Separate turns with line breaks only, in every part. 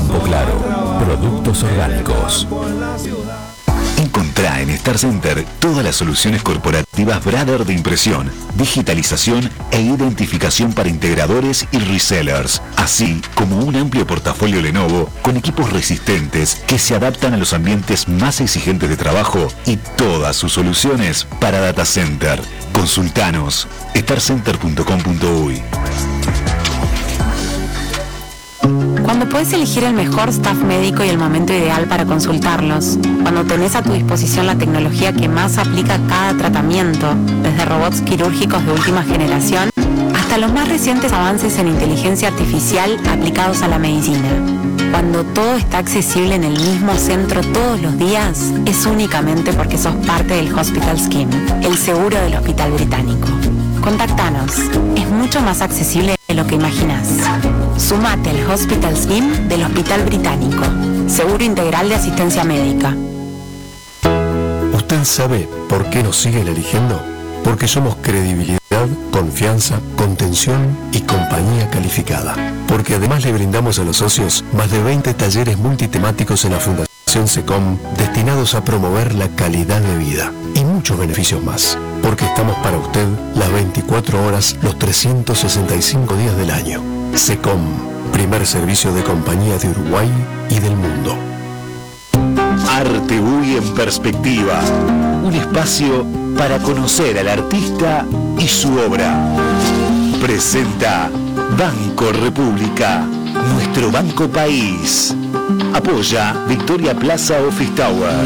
Campo Claro, productos orgánicos. Encontrá en Star Center todas las soluciones corporativas Brother de impresión, digitalización e identificación para integradores y resellers, así como un amplio portafolio Lenovo con equipos resistentes que se adaptan a los ambientes más exigentes de trabajo y todas sus soluciones para data center. Consultanos starcenter.com.uy.
Cuando puedes elegir el mejor staff médico y el momento ideal para consultarlos, cuando tenés a tu disposición la tecnología que más aplica a cada tratamiento, desde robots quirúrgicos de última generación hasta los más recientes avances en inteligencia artificial aplicados a la medicina. Cuando todo está accesible en el mismo centro todos los días, es únicamente porque sos parte del Hospital Scheme, el seguro del Hospital Británico. Contactanos, es mucho más accesible de lo que imaginás. Sumate al Hospital Scheme del Hospital Británico, seguro integral de asistencia médica.
¿Usted sabe por qué nos siguen eligiendo? Porque somos credibilidad, confianza, contención y compañía calificada. Porque además le brindamos a los socios más de 20 talleres multitemáticos en la Fundación SECOM destinados a promover la calidad de vida y muchos beneficios más. Porque estamos para usted las 24 horas, los 365 días del año. SECOM, primer servicio de compañía de Uruguay y del mundo.
Arte UI en perspectiva, un espacio para conocer al artista y su obra. Presenta Banco República, nuestro banco país. Apoya Victoria Plaza Office Tower.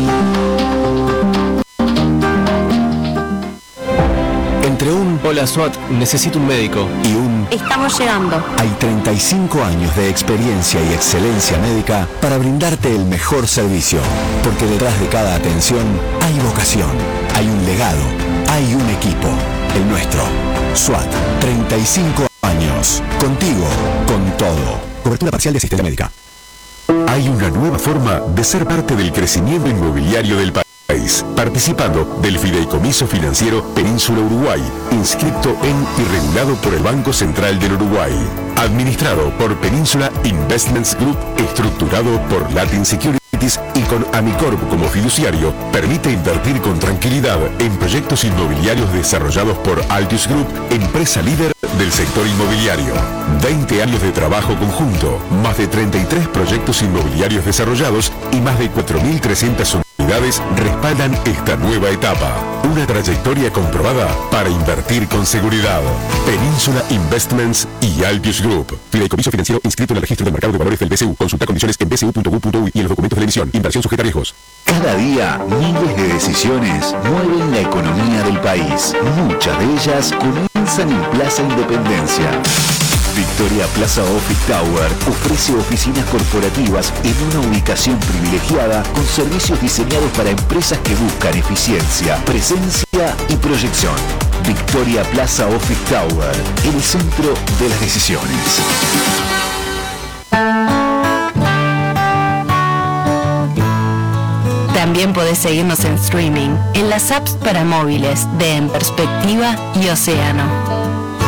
Entre un
Hola SWAT, necesito un médico.
y un
Estamos llegando.
hay 35 años de experiencia y excelencia médica para brindarte el mejor servicio. Porque detrás de cada atención hay vocación, hay un legado, hay un equipo. El nuestro. SWAT, 35 años. Contigo, con todo. Cobertura parcial de asistencia médica.
Hay una nueva forma de ser parte del crecimiento inmobiliario del país, participando del Fideicomiso Financiero Península Uruguay, inscrito en y regulado por el Banco Central del Uruguay, administrado por Península Investments Group, estructurado por Latin Securities y con Amicorp como fiduciario, permite invertir con tranquilidad en proyectos inmobiliarios desarrollados por Altius Group, empresa líder del sector inmobiliario. 20 años de trabajo conjunto, más de 33 proyectos inmobiliarios desarrollados y más de 4.300 unidades respaldan esta nueva etapa. Una trayectoria comprobada para invertir con seguridad. Península Investments y Altius Group. Fideicomiso financiero inscrito en el registro del mercado de valores del BCU. Consulta condiciones en bcu.gov.uy y en los documentos de la emisión. Inversión sujeta a riesgos.
Cada día, miles de decisiones mueven la economía del país. Muchas de ellas comienzan en Plaza Independencia. Victoria Plaza Office Tower ofrece oficinas corporativas en una ubicación privilegiada con servicios diseñados para empresas que buscan eficiencia, presencia y proyección. Victoria Plaza Office Tower, el centro de las decisiones.
También podés seguirnos en streaming, en las apps para móviles de En Perspectiva y Océano.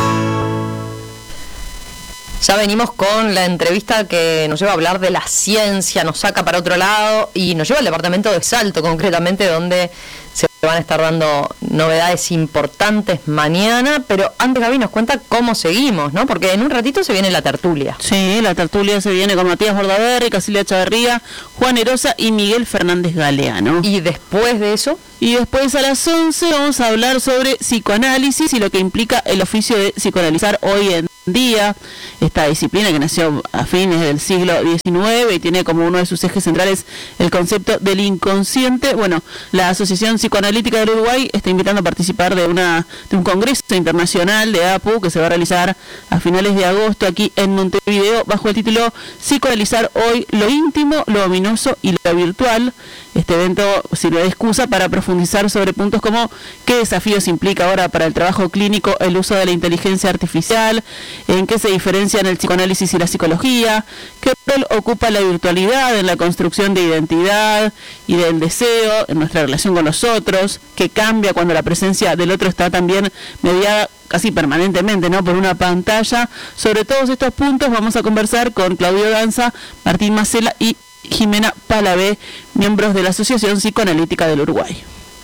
Ya venimos con la entrevista que nos lleva a hablar de la ciencia, nos saca para otro lado y nos lleva al departamento de Salto, concretamente, donde se van a estar dando novedades importantes mañana. Pero antes, Gaby, nos cuenta cómo seguimos, ¿no? Porque en un ratito se viene la tertulia.
Sí, la tertulia se viene con Matías Bordaberry, Casilia Chavarría, Juan Erosa y Miguel Fernández Galeano.
Y después de eso...
Y después a las 11 vamos a hablar sobre psicoanálisis y lo que implica el oficio de psicoanalizar hoy en día. Esta disciplina que nació a fines del siglo XIX y tiene como uno de sus ejes centrales el concepto del inconsciente. Bueno, la Asociación Psicoanalítica del Uruguay está invitando a participar de un congreso internacional de APU que se va a realizar a finales de agosto aquí en Montevideo bajo el título Psicoanalizar hoy lo íntimo, lo ominoso y lo virtual. Este evento sirve de excusa para profundizar sobre puntos como qué desafíos implica ahora para el trabajo clínico el uso de la inteligencia artificial, en qué se diferencian el psicoanálisis y la psicología, qué rol ocupa la virtualidad en la construcción de identidad y del deseo en nuestra relación con los otros, qué cambia cuando la presencia del otro está también mediada casi permanentemente, ¿no?, por una pantalla. Sobre todos estos puntos vamos a conversar con Claudio Danza, Martín Macela y Jimena Palavé, miembros de la Asociación Psicoanalítica del Uruguay.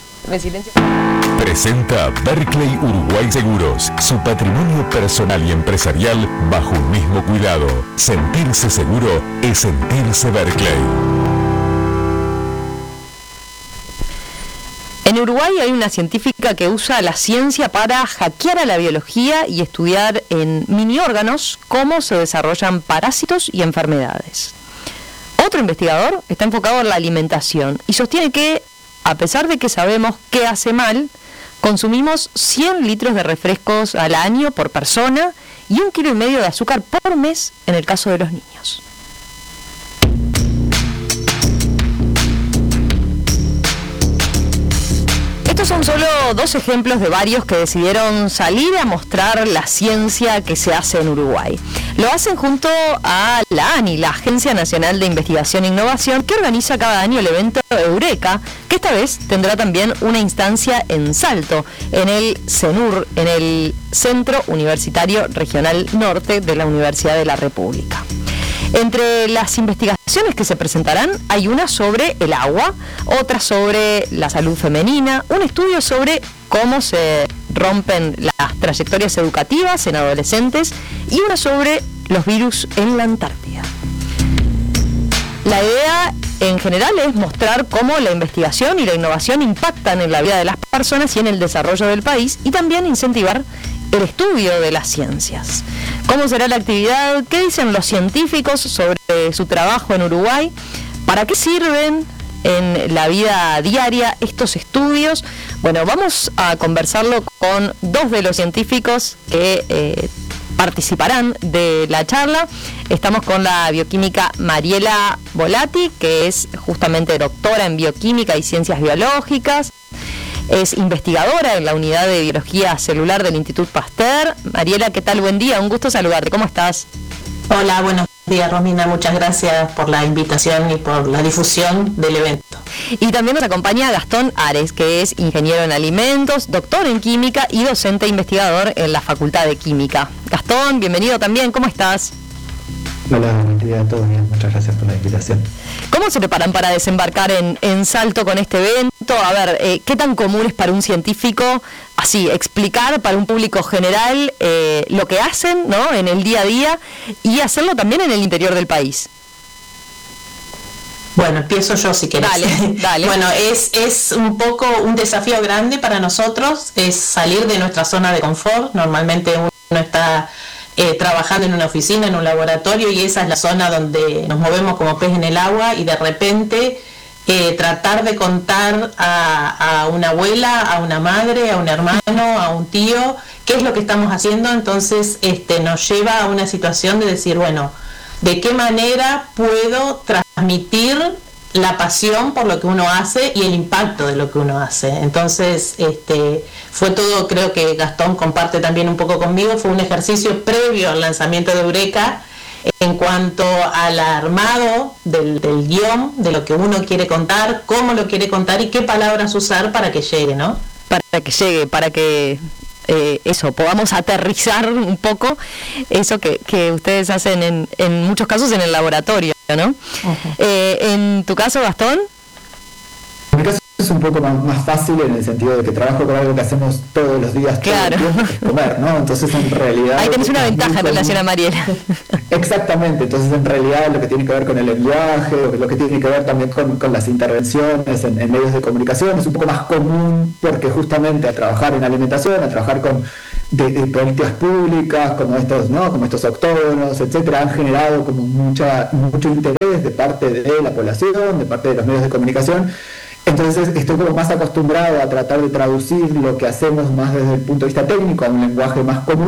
Presenta Berkeley Uruguay Seguros, su patrimonio personal y empresarial bajo un mismo cuidado. Sentirse seguro es sentirse Berkeley.
En Uruguay hay una científica que usa la ciencia para hackear a la biología y estudiar en mini órganos cómo se desarrollan parásitos y enfermedades. Otro investigador está enfocado en la alimentación y sostiene que, a pesar de que sabemos qué hace mal, consumimos 100 litros de refrescos al año por persona y 1,5 kilos de azúcar por mes en el caso de los niños. Estos son solo 2 ejemplos de varios que decidieron salir a mostrar la ciencia que se hace en Uruguay. Lo hacen junto a la ANI, la Agencia Nacional de Investigación e Innovación, que organiza cada año el evento Eureka, que esta vez tendrá también una instancia en Salto, en el CENUR, en el Centro Universitario Regional Norte de la Universidad de la República. Entre las investigaciones que se presentarán hay una sobre el agua, otra sobre la salud femenina, un estudio sobre cómo se rompen las trayectorias educativas en adolescentes y una sobre los virus en la Antártida. La idea en general es mostrar cómo la investigación y la innovación impactan en la vida de las personas y en el desarrollo del país, y también incentivar el estudio de las ciencias. ¿Cómo será la actividad? ¿Qué dicen los científicos sobre su trabajo en Uruguay? ¿Para qué sirven en la vida diaria estos estudios? Bueno, vamos a conversarlo con 2 de los científicos que participarán de la charla. Estamos con la bioquímica Mariela Volati, que es justamente doctora en bioquímica y ciencias biológicas. Es investigadora en la unidad de biología celular del Instituto Pasteur. Mariela, ¿qué tal? Buen día, un gusto saludarte. ¿Cómo estás?
Hola, buenos días, Romina. Muchas gracias por la invitación y por la difusión del evento.
Y también nos acompaña Gastón Ares, que es ingeniero en alimentos, doctor en química y docente investigador en la Facultad de Química. Gastón, bienvenido también. ¿Cómo estás?
Hola, buen día, todo bien. Muchas gracias por la invitación.
¿Cómo se preparan para desembarcar en Salto con este evento? A ver, ¿qué tan común es para un científico así explicar para un público general lo que hacen, ¿no?, en el día a día, y hacerlo también en el interior del país?
Bueno, empiezo yo si querés.
Dale.
Bueno, es un poco un desafío grande para nosotros, es salir de nuestra zona de confort. Normalmente uno está trabajando en una oficina, en un laboratorio, y esa es la zona donde nos movemos como pez en el agua, y de repente tratar de contar a una abuela, a una madre, a un hermano, a un tío, qué es lo que estamos haciendo. Entonces nos lleva a una situación de decir, bueno, ¿de qué manera puedo transmitir la pasión por lo que uno hace y el impacto de lo que uno hace? Entonces, fue todo, creo que Gastón comparte también un poco conmigo, fue un ejercicio previo al lanzamiento de Eureka en cuanto al armado del guión, de lo que uno quiere contar, cómo lo quiere contar y qué palabras usar para que llegue, ¿no?
Para que podamos aterrizar un poco eso que ustedes hacen en muchos casos en el laboratorio, ¿no? Uh-huh. En tu caso, Gastón.
En mi caso es un poco más fácil en el sentido de que trabajo con algo que hacemos todos los días,
claro,
todo el tiempo, que es comer, ¿no? Entonces, en realidad...
Ahí tenés una ventaja en relación a Mariela.
Exactamente, entonces en realidad lo que tiene que ver con el lenguaje, lo que tiene que ver también con las intervenciones en medios de comunicación, es un poco más común, porque justamente a trabajar en alimentación, a trabajar con de políticas públicas, como estos, ¿no?, como estos octógonos, etcétera, han generado como mucho interés de parte de la población, de parte de los medios de comunicación. Entonces estoy como más acostumbrado a tratar de traducir lo que hacemos más desde el punto de vista técnico a un lenguaje más común,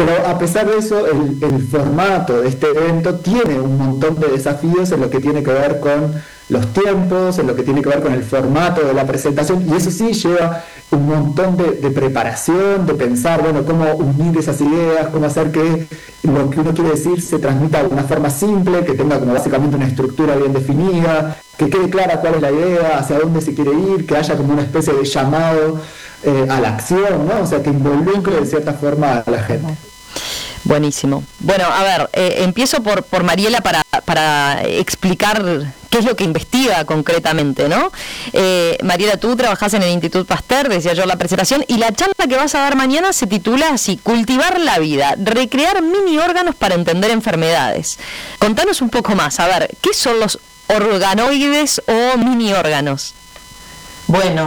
Pero a pesar de eso, el formato de este evento tiene un montón de desafíos en lo que tiene que ver con los tiempos, en lo que tiene que ver con el formato de la presentación, y eso sí lleva un montón de preparación, de pensar, bueno, cómo unir esas ideas, cómo hacer que lo que uno quiere decir se transmita de una forma simple, que tenga como básicamente una estructura bien definida, que quede clara cuál es la idea, hacia dónde se quiere ir, que haya como una especie de llamado a la acción, ¿no? O sea, que involucre de cierta forma a la gente.
Buenísimo. Bueno, a ver, empiezo por Mariela para explicar qué es lo que investiga concretamente, ¿no? Mariela, tú trabajás en el Instituto Pasteur, decía yo la presentación, y la charla que vas a dar mañana se titula así: Cultivar la vida, recrear mini órganos para entender enfermedades. Contanos un poco más, a ver, ¿qué son los organoides o mini órganos?
Bueno,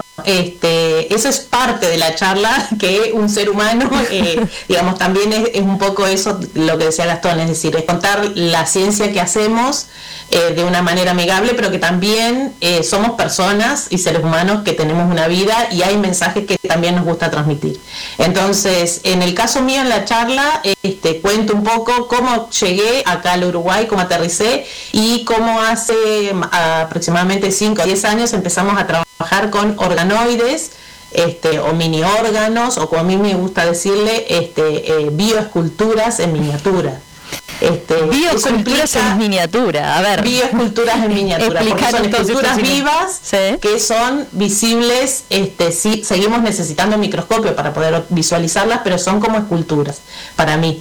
eso es parte de la charla, que un ser humano, digamos, también es un poco eso lo que decía Gastón, es decir, es contar la ciencia que hacemos de una manera amigable, pero que también somos personas y seres humanos que tenemos una vida y hay mensajes que también nos gusta transmitir. Entonces, en el caso mío en la charla, cuento un poco cómo llegué acá al Uruguay, cómo aterricé y cómo hace aproximadamente 5 a 10 años empezamos a trabajar con organoides, o mini órganos, o como a mí me gusta decirle, bioesculturas en miniatura.
Bioesculturas en miniatura, a ver.
Bioesculturas en miniatura, porque son esculturas vivas, ¿sí?, que son visibles, sí, seguimos necesitando un microscopio para poder visualizarlas, pero son como esculturas, para mí.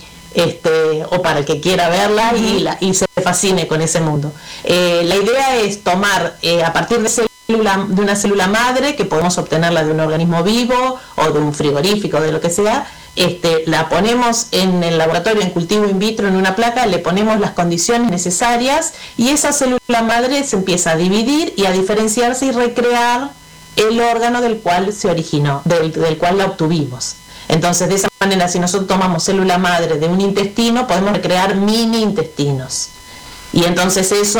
O para el que quiera verla y se fascine con ese mundo. La idea es tomar a partir de una célula madre, que podemos obtenerla de un organismo vivo o de un frigorífico, de lo que sea, la ponemos en el laboratorio en cultivo in vitro en una placa, le ponemos las condiciones necesarias y esa célula madre se empieza a dividir y a diferenciarse y recrear el órgano del cual se originó, del cual la obtuvimos. Entonces, de esa manera, si nosotros tomamos célula madre de un intestino, podemos recrear mini intestinos. Y entonces eso,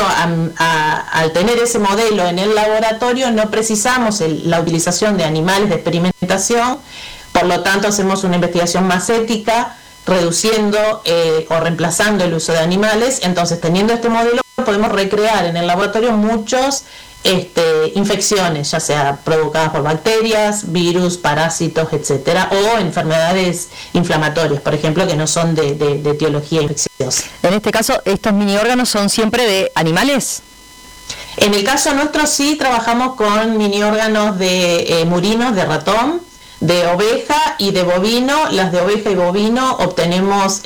al tener ese modelo en el laboratorio, no precisamos la utilización de animales de experimentación, por lo tanto hacemos una investigación más ética, reduciendo o reemplazando el uso de animales. Entonces, teniendo este modelo, podemos recrear en el laboratorio muchos infecciones, ya sea provocadas por bacterias, virus, parásitos, etcétera, o enfermedades inflamatorias, por ejemplo, que no son de etiología infecciosa.
En este caso, ¿estos mini órganos son siempre de animales?
En el caso nuestro sí trabajamos con mini órganos de murinos, de ratón, de oveja y de bovino. Las de oveja y bovino obtenemos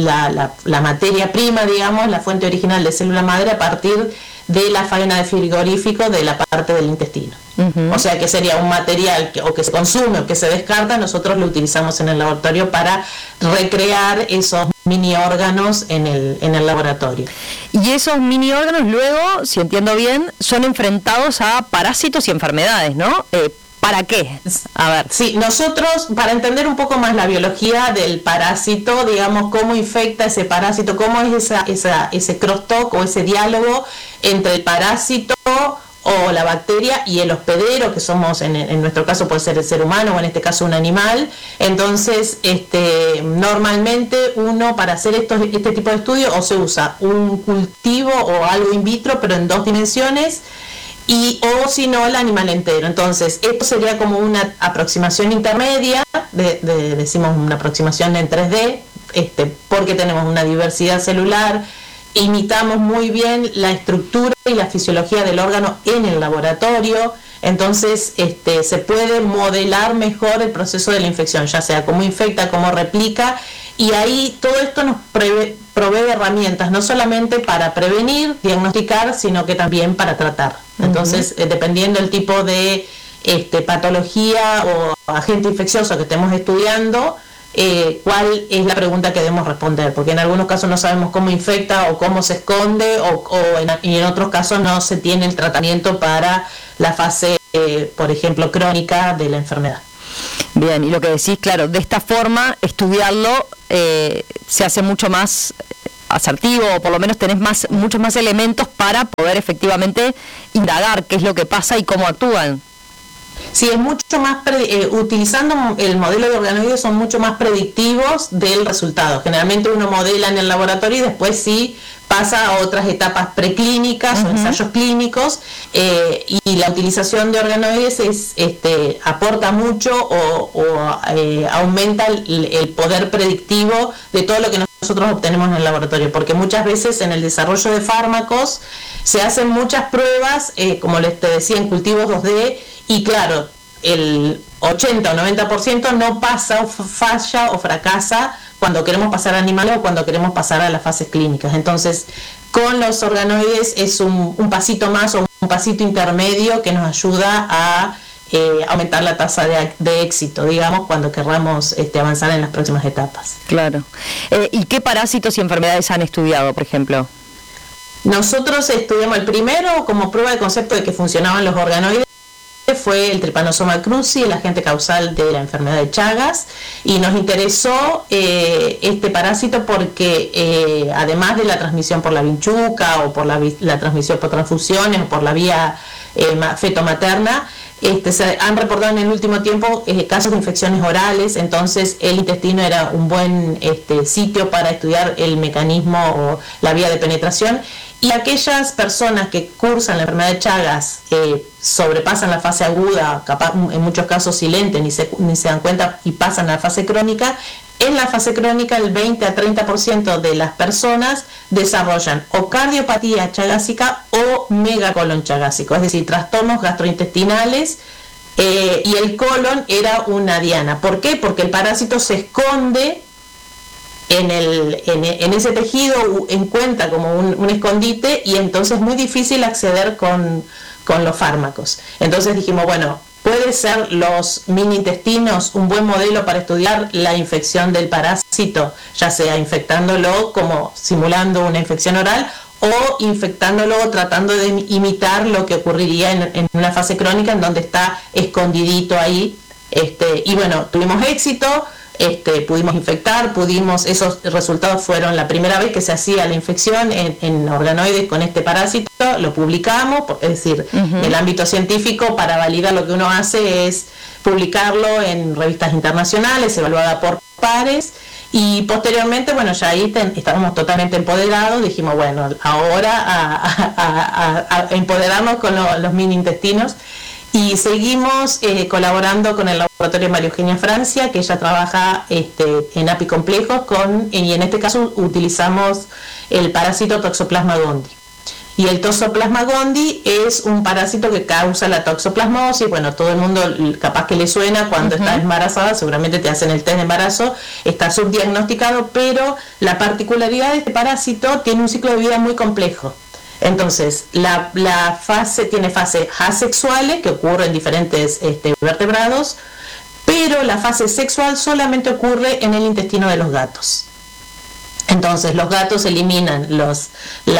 la materia prima, digamos, la fuente original de célula madre a partir de la faena de frigorífico de la parte del intestino. O sea que sería un material que se consume o que se descarta, nosotros lo utilizamos en el laboratorio para recrear esos mini órganos en el laboratorio.
Y esos mini órganos luego, si entiendo bien, son enfrentados a parásitos y enfermedades, ¿no? ¿Para qué? A ver.
Sí, nosotros, para entender un poco más la biología del parásito, digamos, cómo infecta ese parásito, cómo es ese crosstalk o ese diálogo entre el parásito o la bacteria y el hospedero, que somos, en nuestro caso puede ser el ser humano o en este caso un animal. Entonces, normalmente uno, para hacer este tipo de estudio, o se usa un cultivo o algo in vitro, pero en 2 dimensiones, o si no, el animal entero. Entonces, esto sería como una aproximación intermedia, decimos una aproximación en 3D, porque tenemos una diversidad celular, imitamos muy bien la estructura y la fisiología del órgano en el laboratorio. Entonces, se puede modelar mejor el proceso de la infección, ya sea cómo infecta, cómo replica, y ahí todo esto nos provee herramientas, no solamente para prevenir, diagnosticar, sino que también para tratar. Entonces, dependiendo del tipo de patología o agente infeccioso que estemos estudiando, cuál es la pregunta que debemos responder, porque en algunos casos no sabemos cómo infecta o cómo se esconde, y en otros casos no se tiene el tratamiento para la fase, por ejemplo, crónica de la enfermedad.
Bien, y lo que decís, claro, de esta forma estudiarlo se hace mucho más asertivo, o por lo menos tenés muchos más elementos para poder efectivamente indagar qué es lo que pasa y cómo actúan.
Sí, es mucho más, utilizando el modelo de organoides son mucho más predictivos del resultado. Generalmente uno modela en el laboratorio y después sí pasa a otras etapas preclínicas o ensayos clínicos, y la utilización de organoides aporta mucho o aumenta el poder predictivo de todo lo que nosotros obtenemos en el laboratorio, porque muchas veces en el desarrollo de fármacos se hacen muchas pruebas, como te decía, en cultivos 2D, y claro, el 80 o 90% no pasa o falla o fracasa cuando queremos pasar a animales o cuando queremos pasar a las fases clínicas. Entonces, con los organoides es un pasito más o un pasito intermedio que nos ayuda a aumentar la tasa de éxito, digamos, cuando querramos avanzar en las próximas etapas.
Claro. ¿Y qué parásitos y enfermedades han estudiado, por ejemplo?
Nosotros estudiamos el primero como prueba de concepto de que funcionaban los organoides. Fue el Trypanosoma cruzi, el agente causal de la enfermedad de Chagas, y nos interesó este parásito porque además de la transmisión por la vinchuca o por la transmisión por transfusiones o por la vía feto-materna, se han reportado en el último tiempo casos de infecciones orales. Entonces el intestino era un buen sitio para estudiar el mecanismo o la vía de penetración. Y aquellas personas que cursan la enfermedad de Chagas sobrepasan la fase aguda, capaz, en muchos casos silente, ni se dan cuenta y pasan a la fase crónica. En la fase crónica el 20 a 30% de las personas desarrollan o cardiopatía chagásica o megacolon chagásico, es decir, trastornos gastrointestinales, y el colon era una diana. ¿Por qué? Porque el parásito se esconde en ese tejido, encuentra como un escondite, y entonces es muy difícil acceder con los fármacos. Entonces dijimos, bueno, ¿puede ser los mini intestinos un buen modelo para estudiar la infección del parásito, ya sea infectándolo como simulando una infección oral o infectándolo tratando de imitar lo que ocurriría en una fase crónica en donde está escondidito ahí? Y bueno, tuvimos éxito. Pudimos infectar, esos resultados fueron la primera vez que se hacía la infección en organoides con este parásito, lo publicamos, es decir, en el ámbito científico, para validar lo que uno hace es publicarlo en revistas internacionales, evaluada por pares, y posteriormente, bueno, ya ahí estábamos totalmente empoderados, dijimos, bueno, ahora a empoderarnos con los mini intestinos. Y seguimos colaborando con el laboratorio María Eugenia Francia, que ella trabaja en apicomplejos y en este caso utilizamos el parásito Toxoplasma gondii. Y el Toxoplasma gondii es un parásito que causa la toxoplasmosis. Bueno, todo el mundo capaz que le suena cuando está embarazada, seguramente te hacen el test de embarazo, está subdiagnosticado, pero la particularidad de este parásito tiene un ciclo de vida muy complejo. Entonces, la fase tiene fases asexuales que ocurren en diferentes vertebrados, pero la fase sexual solamente ocurre en el intestino de los gatos. Entonces, los gatos eliminan los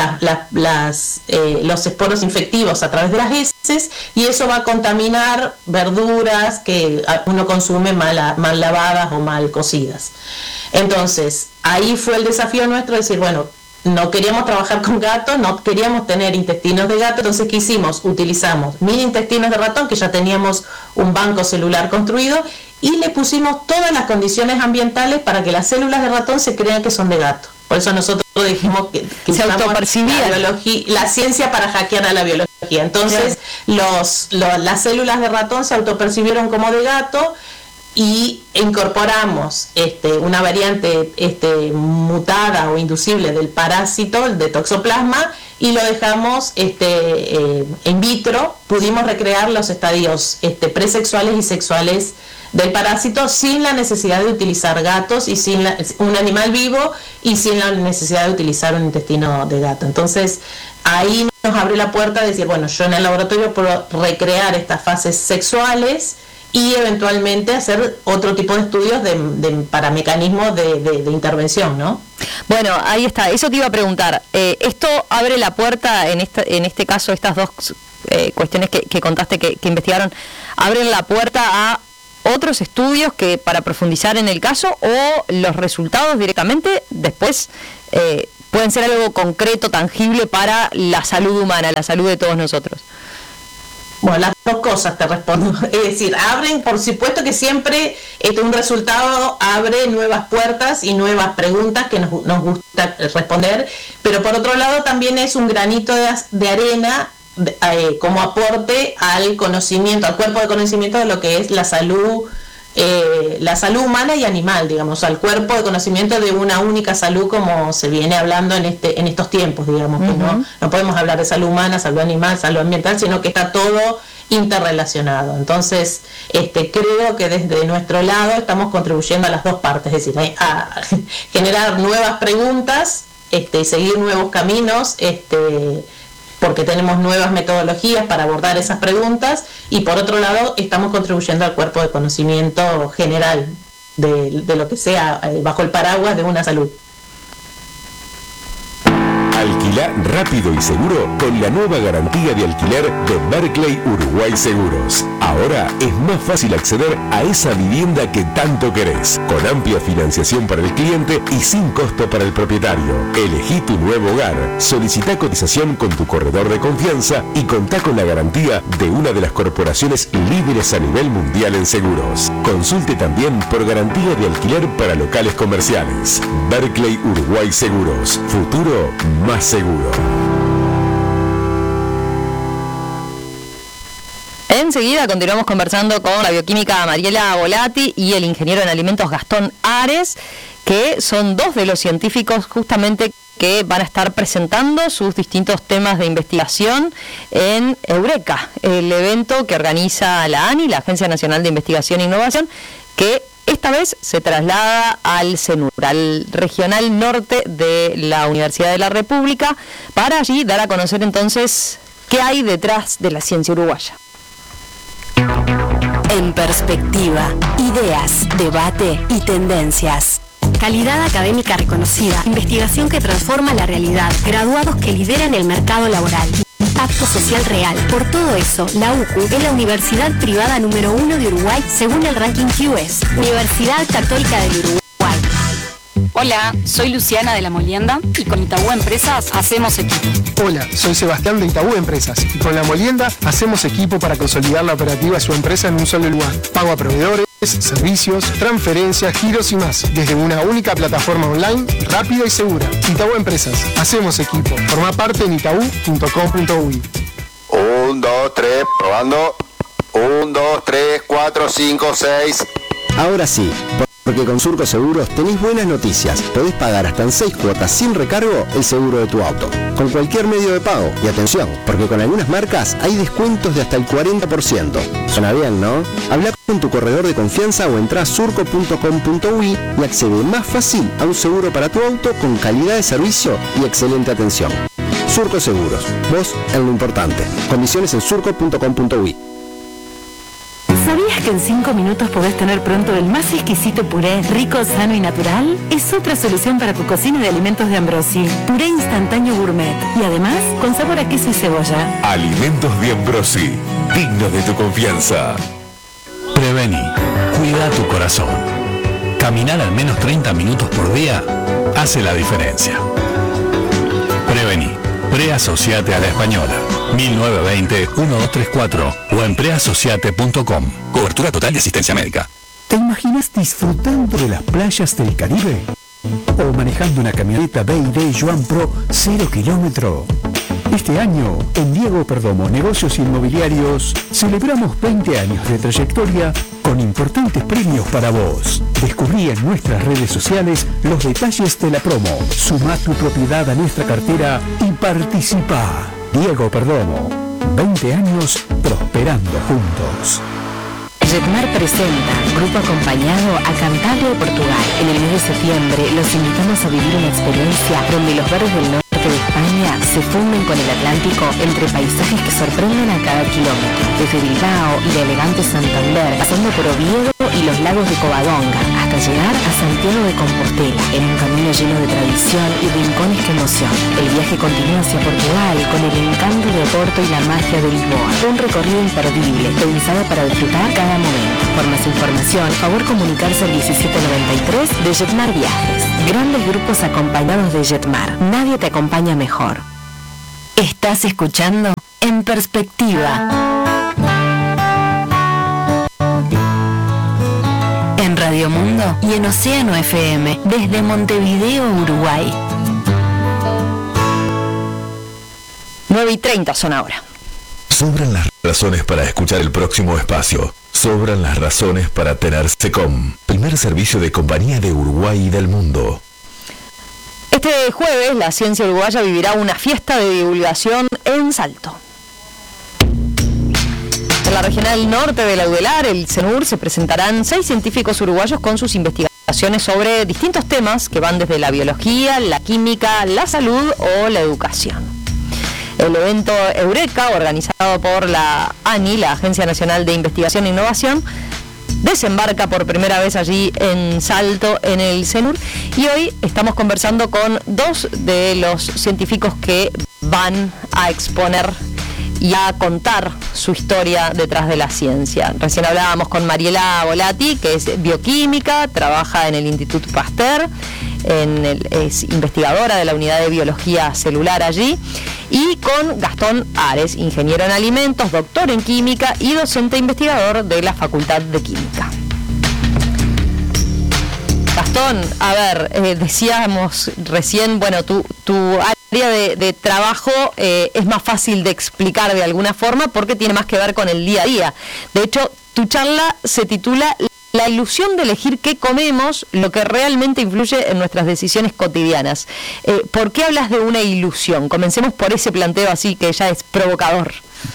esporos infectivos a través de las heces, y eso va a contaminar verduras que uno consume mal lavadas o mal cocidas. Entonces, ahí fue el desafío nuestro, decir, bueno, no queríamos trabajar con gatos, no queríamos tener intestinos de gato. Entonces, ¿qué hicimos? Utilizamos mini intestinos de ratón, que ya teníamos un banco celular construido, y le pusimos todas las condiciones ambientales para que las células de ratón se crean que son de gato. Por eso nosotros dijimos que
se autopercibía
la ciencia para hackear a la biología. Entonces, las células de ratón se autopercibieron como de gato, y incorporamos una variante mutada o inducible del parásito, de Toxoplasma, y lo dejamos in vitro. Pudimos recrear los estadios presexuales y sexuales del parásito sin la necesidad de utilizar gatos y sin un animal vivo, y sin la necesidad de utilizar un intestino de gato. Entonces ahí nos abre la puerta de decir, bueno, yo en el laboratorio puedo recrear estas fases sexuales y eventualmente hacer otro tipo de estudios para mecanismos de intervención, ¿no?
Bueno, ahí está, eso te iba a preguntar. Esto abre la puerta, en este caso, estas dos cuestiones que contaste que investigaron, abren la puerta a otros estudios que para profundizar en el caso, o los resultados directamente después pueden ser algo concreto, tangible para la salud humana, la salud de todos nosotros.
Bueno, las dos cosas te respondo. Es decir, abren, por supuesto que siempre un resultado abre nuevas puertas y nuevas preguntas que nos gusta responder, pero por otro lado también es un granito de arena como aporte al conocimiento, al cuerpo de conocimiento de lo que es la salud humana y animal, digamos, al cuerpo de conocimiento de una única salud, como se viene hablando en estos tiempos, digamos, que no podemos hablar de salud humana, salud animal, salud ambiental, sino que está todo interrelacionado. Entonces, creo que desde nuestro lado estamos contribuyendo a las dos partes, es decir, a generar nuevas preguntas, seguir nuevos caminos, porque tenemos nuevas metodologías para abordar esas preguntas, y por otro lado estamos contribuyendo al cuerpo de conocimiento general de lo que sea bajo el paraguas de una salud.
Alquilá rápido y seguro con la nueva garantía de alquiler de Berkeley Uruguay Seguros. Ahora es más fácil acceder a esa vivienda que tanto querés, con amplia financiación para el cliente y sin costo para el propietario. Elegí tu nuevo hogar, solicitá cotización con tu corredor de confianza y contá con la garantía de una de las corporaciones líderes a nivel mundial en seguros. Consulte también por garantía de alquiler para locales comerciales. Berkeley Uruguay Seguros. Futuro más seguro.
Enseguida continuamos conversando con la bioquímica Mariela Volati y el ingeniero en alimentos Gastón Ares, que son dos de los científicos justamente que van a estar presentando sus distintos temas de investigación en Eureka, el evento que organiza la ANI, la Agencia Nacional de Investigación e Innovación, que esta vez se traslada al CENUR, al Regional Norte de la Universidad de la República, para allí dar a conocer entonces qué hay detrás de la ciencia uruguaya.
En perspectiva, ideas, debate y tendencias. Calidad académica reconocida, investigación que transforma la realidad, graduados que lideran el mercado laboral, impacto social real. Por todo eso, la UCU es la universidad privada número 1 de Uruguay según el ranking QS, Universidad Católica del Uruguay.
Hola, soy Luciana de La Molienda y con Itaú Empresas hacemos equipo.
Hola, soy Sebastián de Itaú Empresas y con La Molienda hacemos equipo para consolidar la operativa de su empresa en un solo lugar. Pago a proveedores, servicios, transferencias, giros y más, desde una única plataforma online, rápida y segura. Itaú Empresas, hacemos equipo. Forma parte en itaú.com.uy.
1, 2, 3, probando. 1, 2, 3, 4, 5, 6.
Ahora sí, porque con Surco Seguros tenés buenas noticias. Podés pagar hasta en 6 cuotas sin recargo el seguro de tu auto, con cualquier medio de pago. Y atención, porque con algunas marcas hay descuentos de hasta el 40%. Suena bien, ¿no? Habla con tu corredor de confianza o entrá a surco.com.uy y accede más fácil a un seguro para tu auto con calidad de servicio y excelente atención. Surco Seguros, vos en lo importante. Condiciones en surco.com.uy.
¿Sabías que en 5 minutos podés tener pronto el más exquisito puré, rico, sano y natural? Es otra solución para tu cocina de alimentos de Ambrosi. Puré instantáneo gourmet. Y además, con sabor a queso y cebolla.
Alimentos de Ambrosi, dignos de tu confianza.
Prevení. Cuida tu corazón. Caminar al menos 30 minutos por día hace la diferencia. Prevení. Preasociate a la Española. 1920-1234 o en preasociate.com. Cobertura total de asistencia médica.
¿Te imaginas disfrutando de las playas del Caribe? ¿O manejando una camioneta B&D Joan Pro 0 kilómetro? Este año, en Diego Perdomo Negocios Inmobiliarios, celebramos 20 años de trayectoria con importantes premios para vos. Descubrí en nuestras redes sociales los detalles de la promo. Sumá tu propiedad a nuestra cartera y participa. Diego Perdomo, 20 años prosperando juntos.
Jetmar presenta Grupo Acompañado a Cantabria de Portugal. En el mes de septiembre los invitamos a vivir una experiencia donde los barrios del norte de España se funden con el Atlántico entre paisajes que sorprenden a cada kilómetro. Desde Bilbao y la elegante Santander, pasando por Oviedo y los lagos de Covadonga, hasta llegar a Santiago de Compostela, en un camino lleno de tradición y rincones que emocionan. El viaje continúa hacia Portugal con el encanto de Oporto y la magia de Lisboa. Un recorrido imperdible, pensado para disfrutar cada momento. Por más información, favor comunicarse al 1793 de Jetmar Viajes. Grandes grupos acompañados de Jetmar. Nadie te acompaña mejor. Estás escuchando En Perspectiva. Radio Mundo y en Océano FM desde Montevideo, Uruguay.
9:30 son ahora.
Sobran las razones para escuchar el próximo espacio. Sobran las razones para tener SECOM, primer servicio de compañía de Uruguay y del mundo.
Este jueves la ciencia uruguaya vivirá una fiesta de divulgación en Salto. En la regional norte de la UDELAR, el CENUR, se presentarán 6 científicos uruguayos con sus investigaciones sobre distintos temas que van desde la biología, la química, la salud o la educación. El evento Eureka, organizado por la ANI, la Agencia Nacional de Investigación e Innovación, desembarca por primera vez allí en Salto, en el CENUR, y hoy estamos conversando con 2 de los científicos que van a exponer y a contar su historia detrás de la ciencia. Recién hablábamos con Mariela Volati, que es bioquímica, trabaja en el Instituto Pasteur, es investigadora de la unidad de biología celular allí, y con Gastón Ares, ingeniero en alimentos, doctor en química y docente investigador de la Facultad de Química. Gastón, a ver, decíamos recién, bueno, tu área de trabajo es más fácil de explicar de alguna forma porque tiene más que ver con el día a día. De hecho, tu charla se titula La ilusión de elegir qué comemos, lo que realmente influye en nuestras decisiones cotidianas. ¿Por qué hablas de una ilusión? Comencemos por ese planteo así que ya es provocador.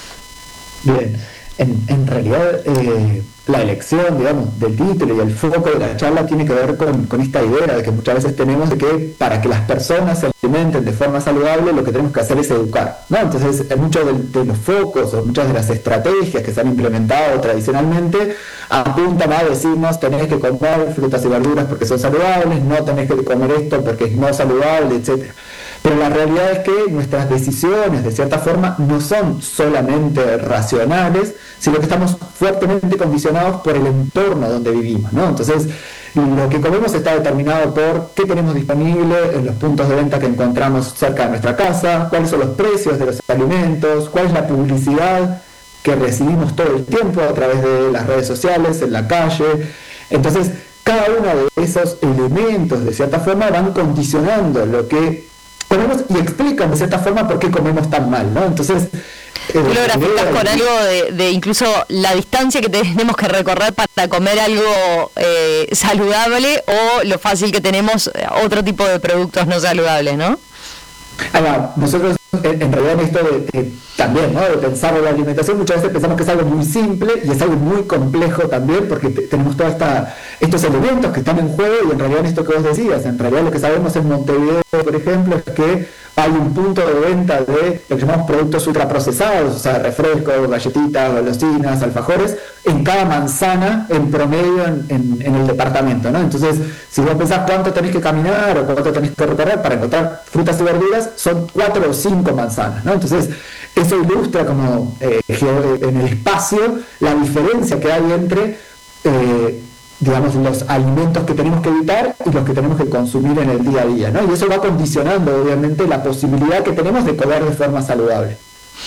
Bien, en realidad la elección, digamos, del título y el foco de la charla tiene que ver con esta idea de que muchas veces tenemos de que para que las personas se alimenten de forma saludable lo que tenemos que hacer es educar, ¿no? Entonces muchos de los focos o muchas de las estrategias que se han implementado tradicionalmente apuntan a decirnos tenés que comer frutas y verduras porque son saludables, no tenés que comer esto porque es no saludable, etcétera. Pero la realidad es que nuestras decisiones, de cierta forma, no son solamente racionales, sino que estamos fuertemente condicionados por el entorno donde vivimos, ¿no? Entonces, lo que comemos está determinado por qué tenemos disponible en los puntos de venta que encontramos cerca de nuestra casa, cuáles son los precios de los alimentos, cuál es la publicidad que recibimos todo el tiempo a través de las redes sociales, en la calle. Entonces, cada uno de esos elementos, de cierta forma, van condicionando lo que comemos y explican de cierta forma por qué comemos tan mal, ¿no? Entonces,
tú lo graficas con algo de incluso la distancia que tenemos que recorrer para comer algo saludable o lo fácil que tenemos otro tipo de productos no saludables, ¿no?
Ahora, nosotros en realidad en esto también, ¿no?, de pensar en la alimentación, muchas veces pensamos que es algo muy simple y es algo muy complejo también porque tenemos todos estos elementos que están en juego y en realidad en esto que vos decías, en realidad lo que sabemos en Montevideo, por ejemplo, es que hay un punto de venta de lo que llamamos productos ultraprocesados, o sea, refrescos, galletitas, golosinas, alfajores, en cada manzana en promedio en el departamento, ¿no? Entonces, si vos pensás cuánto tenés que caminar o cuánto tenés que recorrer para encontrar frutas y verduras, son 4 o 5 manzanas, ¿no? Entonces, eso ilustra como en el espacio la diferencia que hay entre digamos, los alimentos que tenemos que evitar y los que tenemos que consumir en el día a día, ¿no? Y eso va condicionando, obviamente, la posibilidad que tenemos de comer de forma saludable.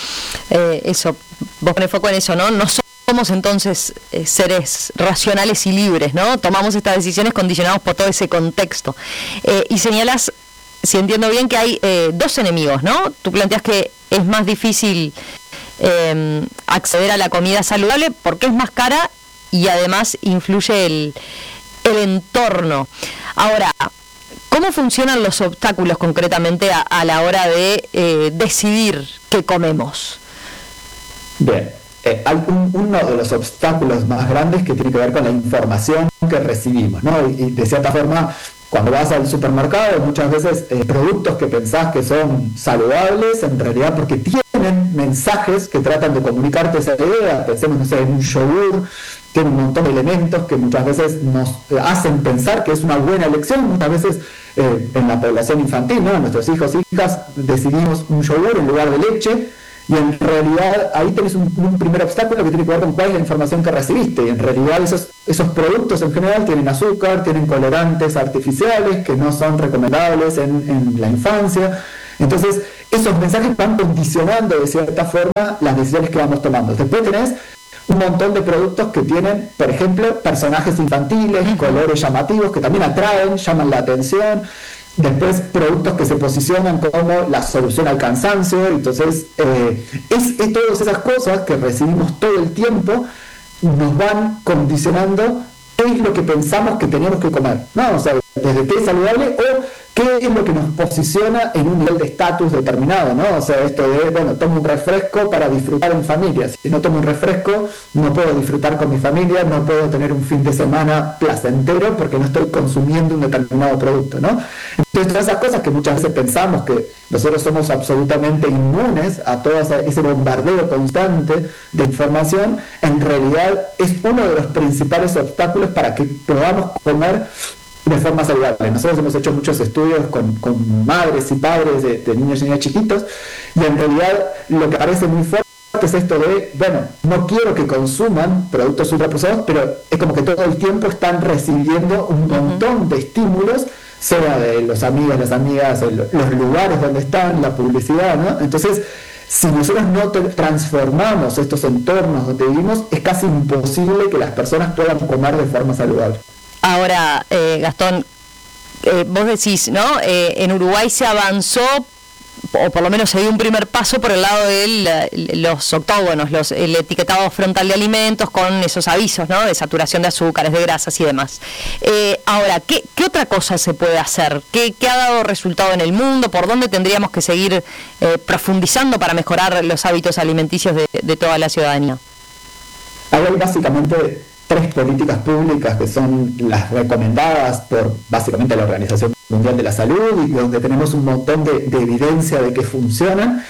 Eso, vos pones foco en eso, ¿no? No somos entonces seres racionales y libres, ¿no? Tomamos estas decisiones condicionados por todo ese contexto. Y señalas, si entiendo bien, que hay 2 enemigos, ¿no? Tú planteas que es más difícil acceder a la comida saludable porque es más cara y además influye el entorno. Ahora, ¿cómo funcionan los obstáculos concretamente a la hora de decidir qué comemos?
Bien, hay uno de los obstáculos más grandes que tiene que ver con la información que recibimos, ¿no? Y de cierta forma, cuando vas al supermercado, muchas veces productos que pensás que son saludables, en realidad porque tienen mensajes que tratan de comunicarte esa idea. Pensemos, no sé, en un yogur, tiene un montón de elementos que muchas veces nos hacen pensar que es una buena elección. Muchas veces en la población infantil, ¿no?, nuestros hijos e hijas decidimos un yogur en lugar de leche, y en realidad ahí tenés un primer obstáculo que tiene que ver con cuál es la información que recibiste, y en realidad esos productos en general tienen azúcar, tienen colorantes artificiales que no son recomendables en la infancia. Entonces esos mensajes van condicionando de cierta forma las decisiones que vamos tomando. Después tenés un montón de productos que tienen, por ejemplo, personajes infantiles, colores llamativos que también atraen, llaman la atención. Después, productos que se posicionan como la solución al cansancio. Entonces, es todas esas cosas que recibimos todo el tiempo nos van condicionando qué es lo que pensamos que tenemos que comer, ¿no? O sea, desde qué es saludable o qué es lo que nos posiciona en un nivel de estatus determinado, ¿no? O sea, esto de, bueno, tomo un refresco para disfrutar en familia. Si no tomo un refresco, no puedo disfrutar con mi familia, no puedo tener un fin de semana placentero porque no estoy consumiendo un determinado producto, ¿no? Entonces, todas esas cosas que muchas veces pensamos que nosotros somos absolutamente inmunes a todo ese bombardeo constante de información, en realidad es uno de los principales obstáculos para que podamos comer de forma saludable. Nosotros hemos hecho muchos estudios con madres y padres de niños y niñas chiquitos, y en realidad lo que parece muy fuerte es esto de, bueno, no quiero que consuman productos ultraprocesados, pero es como que todo el tiempo están recibiendo un montón de estímulos, sea de los amigos, las amigas, los lugares donde están, la publicidad, ¿no? Entonces, si nosotros no transformamos estos entornos donde vivimos, es casi imposible que las personas puedan comer de forma saludable.
Ahora, Gastón, vos decís, ¿no? En Uruguay se avanzó, o por lo menos se dio un primer paso por el lado de los octógonos, el etiquetado frontal de alimentos con esos avisos, ¿no? De saturación de azúcares, de grasas y demás. Ahora, ¿qué otra cosa se puede hacer? ¿Qué ha dado resultado en el mundo? ¿Por dónde tendríamos que seguir profundizando para mejorar los hábitos alimenticios de toda la ciudadanía?
Hay básicamente 3 políticas públicas que son las recomendadas por básicamente la Organización Mundial de la Salud y donde tenemos un montón de evidencia de que funcionan.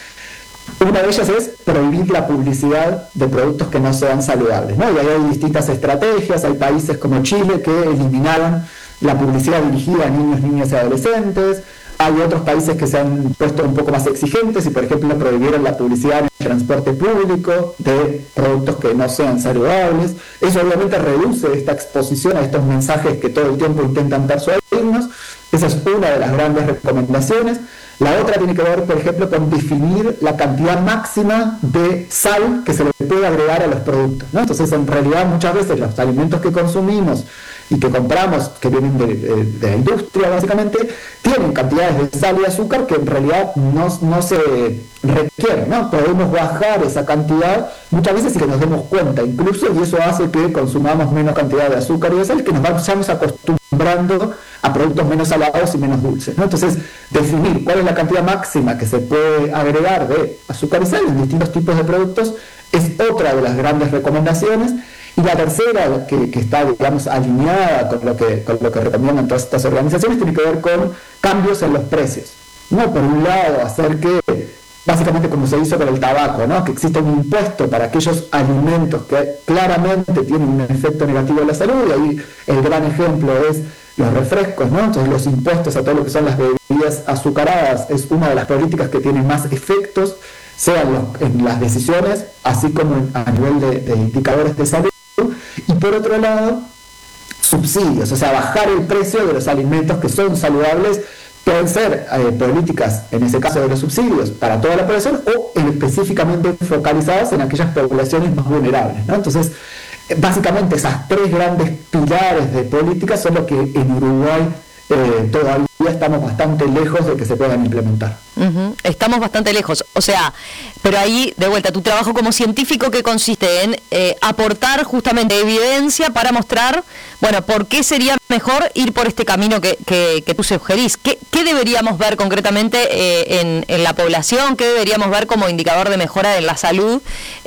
Una de ellas es prohibir la publicidad de productos que no sean saludables, ¿no? Y ahí hay distintas estrategias. Hay países como Chile que eliminaron la publicidad dirigida a niños, niñas y adolescentes. Hay otros países que se han puesto un poco más exigentes y, por ejemplo, prohibieron la publicidad en el transporte público de productos que no sean saludables. Eso obviamente reduce esta exposición a estos mensajes que todo el tiempo intentan persuadirnos. Esa es una de las grandes recomendaciones. La otra tiene que ver, por ejemplo, con definir la cantidad máxima de sal que se le puede agregar a los productos, ¿no? Entonces, en realidad, muchas veces los alimentos que consumimos y que compramos, que vienen de la industria básicamente, tienen cantidades de sal y azúcar que en realidad no se requieren, ¿no? Podemos bajar esa cantidad muchas veces sin que nos demos cuenta incluso, y eso hace que consumamos menos cantidad de azúcar y de sal, que nos vayamos acostumbrando a productos menos salados y menos dulces, ¿no? Entonces, definir cuál es la cantidad máxima que se puede agregar de azúcar y sal en distintos tipos de productos es otra de las grandes recomendaciones. Y la tercera, que está, digamos, alineada con lo que recomiendan todas estas organizaciones, tiene que ver con cambios en los precios, ¿no? Por un lado, hacer que, básicamente como se hizo con el tabaco, ¿no? Que exista un impuesto para aquellos alimentos que claramente tienen un efecto negativo en la salud, y ahí el gran ejemplo es los refrescos, ¿no? Entonces los impuestos a todo lo que son las bebidas azucaradas es una de las políticas que tienen más efectos, sea en las decisiones, así como a nivel de indicadores de salud. Y por otro lado, subsidios, o sea, bajar el precio de los alimentos que son saludables. Pueden ser políticas, en ese caso de los subsidios, para toda la población o específicamente focalizadas en aquellas poblaciones más vulnerables, ¿no? Entonces, básicamente esas 3 grandes pilares de políticas son los que en Uruguay todavía estamos bastante lejos de que se puedan implementar.
Estamos bastante lejos, o sea, pero ahí, de vuelta, tu trabajo como científico, que consiste en aportar justamente evidencia para mostrar, bueno, por qué sería mejor ir por este camino que tú sugerís. ¿Qué deberíamos ver concretamente en la población? ¿Qué deberíamos ver como indicador de mejora de la salud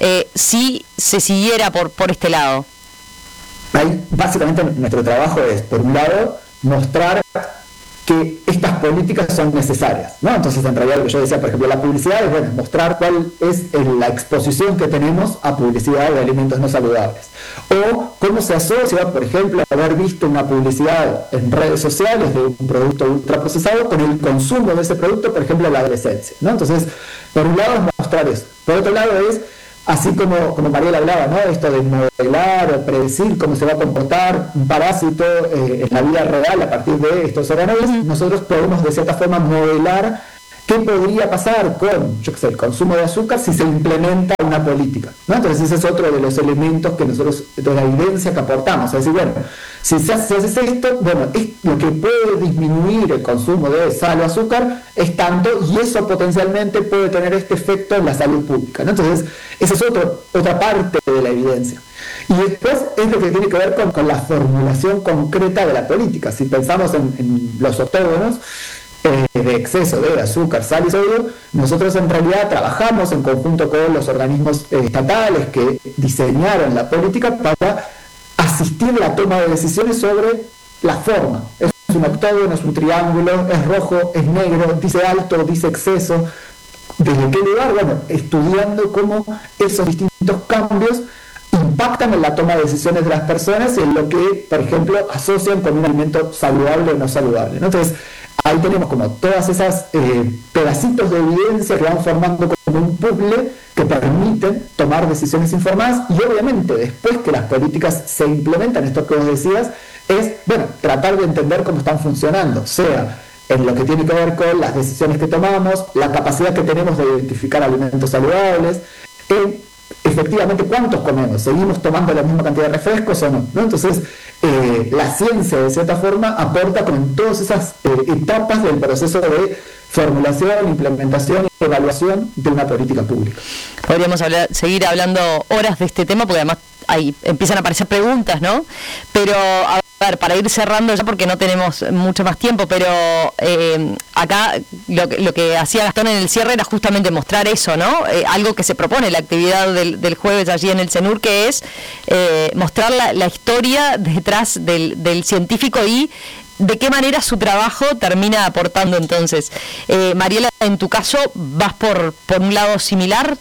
si se siguiera por este lado?
Ahí, básicamente, nuestro trabajo es, por un lado, mostrar que estas políticas son necesarias, ¿no? Entonces, en realidad, lo que yo decía, por ejemplo, la publicidad es, bueno, mostrar cuál es la exposición que tenemos a publicidad de alimentos no saludables. O cómo se asocia, por ejemplo, haber visto una publicidad en redes sociales de un producto ultraprocesado con el consumo de ese producto, por ejemplo, en la adolescencia, ¿no? Entonces, por un lado es mostrar eso. Por otro lado es, así como Mariela hablaba, ¿no? Esto de modelar o predecir cómo se va a comportar un parásito en la vida real a partir de estos organelles, nosotros podemos de cierta forma modelar ¿qué podría pasar con, yo qué sé, el consumo de azúcar si se implementa una política, ¿no? Entonces ese es otro de los elementos que nosotros, de la evidencia que aportamos, es decir, bueno, si se hace esto, bueno, es lo que puede disminuir el consumo de sal o azúcar es tanto, y eso potencialmente puede tener este efecto en la salud pública, ¿no? Entonces esa es otra parte de la evidencia. Y después es lo que tiene que ver con la formulación concreta de la política. Si pensamos en los octógonos de exceso de azúcar, sal y sodio, nosotros en realidad trabajamos en conjunto con los organismos estatales que diseñaron la política para asistir a la toma de decisiones sobre la forma. Es un octógono, es un triángulo, es rojo, es negro, dice alto, dice exceso. ¿Desde qué lugar? Bueno, estudiando cómo esos distintos cambios impactan en la toma de decisiones de las personas y en lo que, por ejemplo, asocian con un alimento saludable o no saludable, ¿no? Entonces, ahí tenemos como todas esas pedacitos de evidencia que van formando como un puzzle que permiten tomar decisiones informadas, y obviamente después que las políticas se implementan, esto que vos decías, es, bueno, tratar de entender cómo están funcionando, sea en lo que tiene que ver con las decisiones que tomamos, la capacidad que tenemos de identificar alimentos saludables, efectivamente cuántos comemos, seguimos tomando la misma cantidad de refrescos o no, ¿no? Entonces la ciencia de cierta forma aporta con todas esas etapas del proceso de formulación, implementación y evaluación de una política pública.
Podríamos seguir hablando horas de este tema porque además ahí empiezan a aparecer preguntas, ¿no? Pero a ver, para ir cerrando ya porque no tenemos mucho más tiempo, pero acá lo que hacía Gastón en el cierre era justamente mostrar eso, ¿no? Algo que se propone la actividad del jueves allí en el CENUR, que es mostrar la historia detrás del científico y de qué manera su trabajo termina aportando. Entonces, Mariela, en tu caso, ¿vas por un lado similar?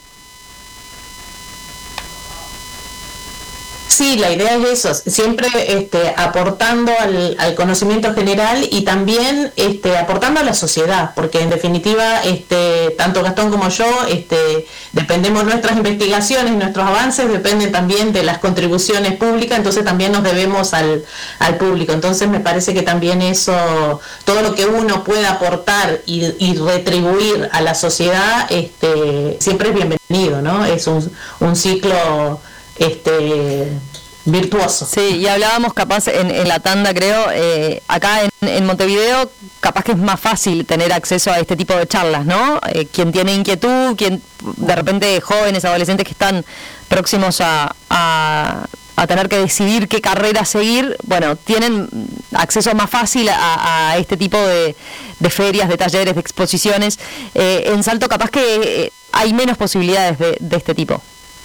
Sí, la idea es eso, siempre aportando al conocimiento general y también aportando a la sociedad, porque en definitiva tanto Gastón como yo dependemos, nuestras investigaciones, nuestros avances dependen también de las contribuciones públicas, entonces también nos debemos al público. Entonces me parece que también eso, todo lo que uno pueda aportar y retribuir a la sociedad siempre es bienvenido, ¿no? Es un ciclo virtuoso.
Sí, y hablábamos capaz en la tanda, creo, acá en Montevideo, capaz que es más fácil tener acceso a este tipo de charlas, ¿no? Quien tiene inquietud, quien de repente jóvenes, adolescentes que están próximos a tener que decidir qué carrera seguir, bueno, tienen acceso más fácil a este tipo de ferias, de talleres, de exposiciones. En Salto capaz que hay menos posibilidades de este tipo.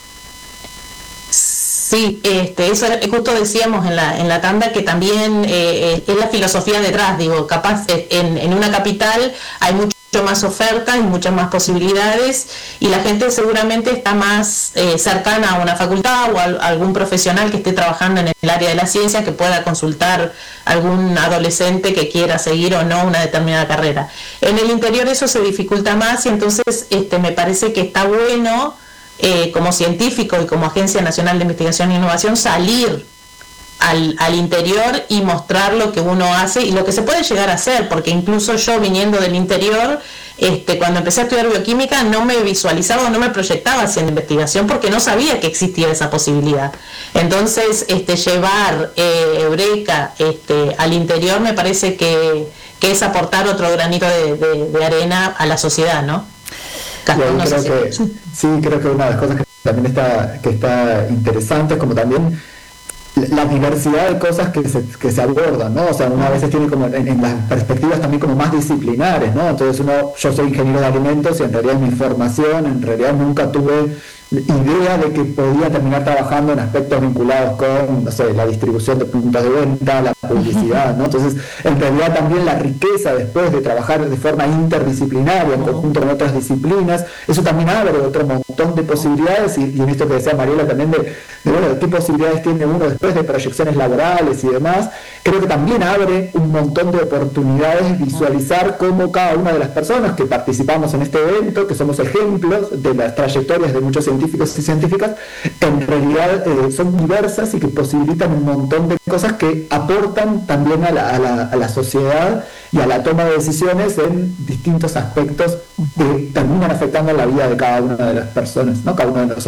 Sí, eso justo decíamos en la tanda, que también es la filosofía detrás, digo, capaz en una capital hay mucho más oferta, hay muchas más posibilidades y la gente seguramente está más cercana a una facultad o a algún profesional que esté trabajando en el área de la ciencia, que pueda consultar a algún adolescente que quiera seguir o no una determinada carrera. En el interior eso se dificulta más y entonces me parece que está bueno como científico y como Agencia Nacional de Investigación e Innovación salir al interior y mostrar lo que uno hace y lo que se puede llegar a hacer, porque incluso yo viniendo del interior, cuando empecé a estudiar bioquímica no me visualizaba o no me proyectaba haciendo investigación porque no sabía que existía esa posibilidad. Entonces llevar Eureka al interior me parece que es aportar otro granito de arena a la sociedad, ¿no?
Creo que una de las cosas que también está interesante es como también la diversidad de cosas que se abordan, ¿no? O sea, una a veces tiene como en las perspectivas también como más disciplinares, ¿no? Entonces yo soy ingeniero de alimentos y en realidad mi formación, en realidad nunca tuve idea de que podía terminar trabajando en aspectos vinculados con, no sé, la distribución de puntos de venta, la publicidad, ¿no? Entonces, en realidad también la riqueza después de trabajar de forma interdisciplinaria, en conjunto con otras disciplinas, eso también abre otro montón de posibilidades y en esto que decía Mariela también de qué posibilidades tiene uno después de proyecciones laborales y demás, creo que también abre un montón de oportunidades visualizar cómo cada una de las personas que participamos en este evento, que somos ejemplos de las trayectorias de muchos científicos científicos y científicas, en realidad son diversas y que posibilitan un montón de cosas que aportan también a la sociedad y a la toma de decisiones en distintos aspectos que terminan afectando la vida de cada una de las personas, ¿no? Cada uno de nosotros.